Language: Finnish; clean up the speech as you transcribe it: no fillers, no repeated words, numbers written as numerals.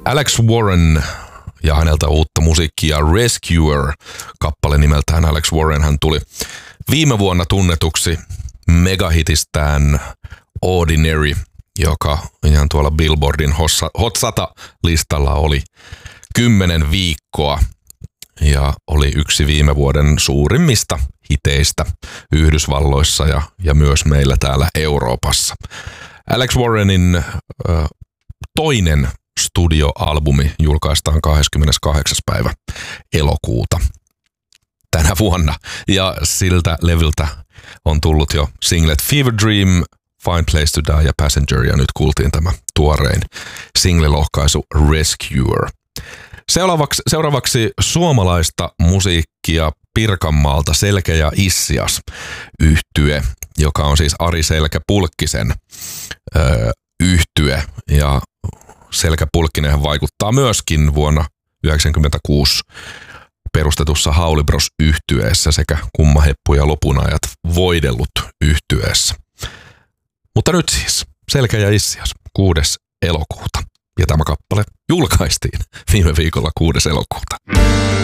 Alex Warren ja häneltä uutta musiikkia Rescuer, kappale nimeltään Alex Warren. Hän tuli viime vuonna tunnetuksi megahitistään Ordinary, joka ihan tuolla Billboardin Hot 100-listalla oli 10 viikkoa ja oli yksi viime vuoden suurimmista hiteistä Yhdysvalloissa ja myös meillä täällä Euroopassa. Alex Warrenin toinen studioalbumi julkaistaan 28. päivä elokuuta tänä vuonna. Ja siltä levyltä on tullut jo singlet Fever Dream, Fine Place to Die ja Passenger, ja nyt kuultiin tämä tuorein single-lohkaisu Rescuer. Seuraavaksi suomalaista musiikkia Pirkanmaalta Selkä ja Issias -yhtye, joka on siis Ari Selkä-Pulkkisen yhtye, ja Selkä-Pulkkinen vaikuttaa myöskin vuonna 1996 perustetussa Hauli Bros -yhtyeessä sekä Kummaheppu ja Lopun ajat voidellut -yhtyeessä. Mutta nyt siis Selkä ja Issias 6. elokuuta. Ja tämä kappale julkaistiin viime viikolla 6. elokuuta.